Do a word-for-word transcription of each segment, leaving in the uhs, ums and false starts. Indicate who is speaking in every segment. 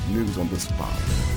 Speaker 1: News on the spot.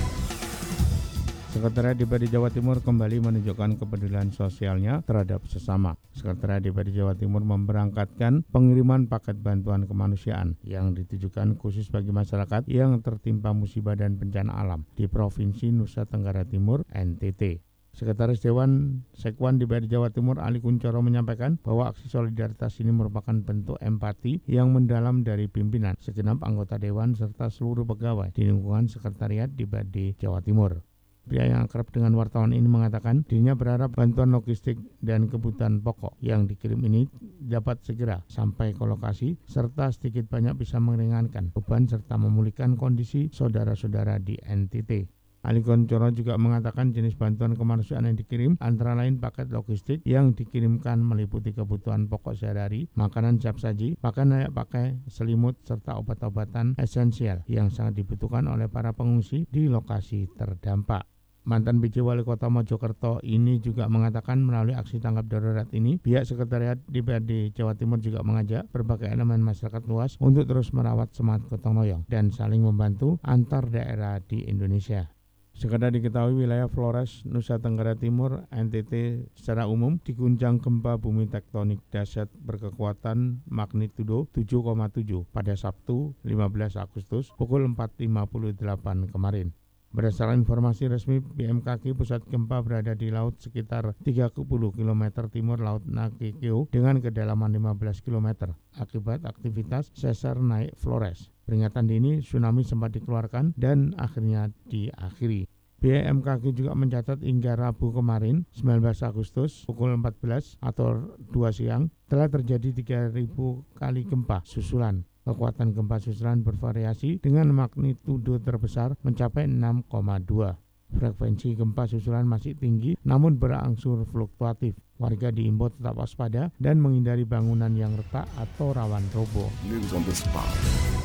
Speaker 2: Sekretariat D P R D Jawa Timur kembali menunjukkan kepedulian sosialnya terhadap sesama. Sekretariat D P R D Jawa Timur memberangkatkan pengiriman paket bantuan kemanusiaan yang ditujukan khusus bagi masyarakat yang tertimpa musibah dan bencana alam di Provinsi Nusa Tenggara Timur N T T. Sekretaris Dewan Sekwan D P R D Jawa Timur Ali Kuncoro menyampaikan bahwa aksi solidaritas ini merupakan bentuk empati yang mendalam dari pimpinan, segenap anggota Dewan serta seluruh pegawai di lingkungan Sekretariat D P R D Jawa Timur. Pria yang akrab dengan wartawan ini mengatakan dirinya berharap bantuan logistik dan kebutuhan pokok yang dikirim ini dapat segera sampai ke lokasi serta sedikit banyak bisa meringankan beban serta memulihkan kondisi saudara-saudara di N T T. Ali Kuncoro juga mengatakan jenis bantuan kemanusiaan yang dikirim antara lain paket logistik yang dikirimkan meliputi kebutuhan pokok sehari-hari, makanan siap saji, pakaian layak pakai, selimut, serta obat-obatan esensial yang sangat dibutuhkan oleh para pengungsi di lokasi terdampak. Mantan B J Wali Kota Mojokerto ini juga mengatakan melalui aksi tanggap darurat ini, pihak Sekretariat D P R D Jawa Timur juga mengajak berbagai elemen masyarakat luas untuk terus merawat semangat gotong royong dan saling membantu antar daerah di Indonesia. Sekedar diketahui wilayah Flores, Nusa Tenggara Timur, N T T secara umum diguncang gempa bumi tektonik dahsyat berkekuatan magnitudo tujuh koma tujuh pada Sabtu lima belas Agustus pukul empat lima puluh delapan kemarin. Berdasarkan informasi resmi B M K G, pusat gempa berada di laut sekitar tiga puluh kilometer timur Laut Nakekeo dengan kedalaman lima belas kilometer akibat aktivitas sesar naik Flores. Peringatan dini tsunami sempat dikeluarkan dan akhirnya diakhiri. B M K G juga mencatat hingga Rabu kemarin sembilan belas Agustus pukul empat belas atau dua siang telah terjadi tiga ribu kali gempa susulan. Kekuatan gempa susulan bervariasi dengan magnitudo terbesar mencapai enam koma dua. Frekuensi gempa susulan masih tinggi namun berangsur fluktuatif. Warga diimbau tetap waspada dan menghindari bangunan yang retak atau rawan roboh.
Speaker 1: News on the spot.